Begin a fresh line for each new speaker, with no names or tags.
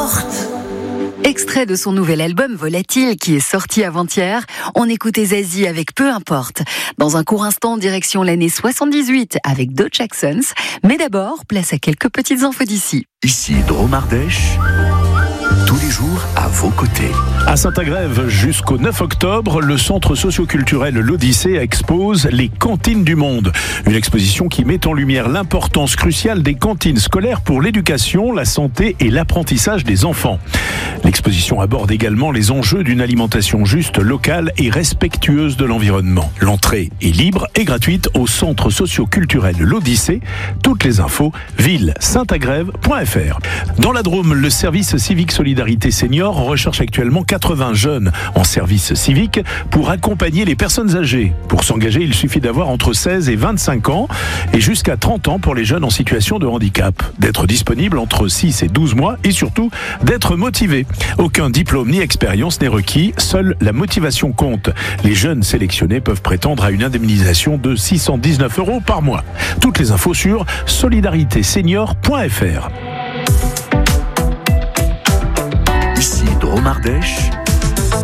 importe.
Extrait de son nouvel album Volatile qui est sorti avant-hier, on écoutait Zazie avec Peu importe. Dans un court instant, direction l'année 78 avec The Jacksons. Mais d'abord, place à quelques petites infos d'ici.
Ici Drôme Ardèche, tous les jours à vos côtés.
À Saint-Agrève, jusqu'au 9 octobre, le centre socio-culturel L'Odyssée expose les cantines du monde. Une exposition qui met en lumière l'importance cruciale des cantines scolaires pour l'éducation, la santé et l'apprentissage des enfants. L'exposition aborde également les enjeux d'une alimentation juste, locale et respectueuse de l'environnement. L'entrée est libre et gratuite au centre socio-culturel L'Odyssée. Toutes les infos, ville-saint-agrève.fr. Dans la Drôme, le service civique Solidarité Senior recherche actuellement 80 jeunes en service civique pour accompagner les personnes âgées. Pour s'engager, il suffit d'avoir entre 16 et 25 ans et jusqu'à 30 ans pour les jeunes en situation de handicap. D'être disponible entre 6 et 12 mois et surtout d'être motivé. Aucun diplôme ni expérience n'est requis, seule la motivation compte. Les jeunes sélectionnés peuvent prétendre à une indemnisation de 619 € par mois. Toutes les infos sur solidaritéSenior.fr.
Ici Drôme Ardèche,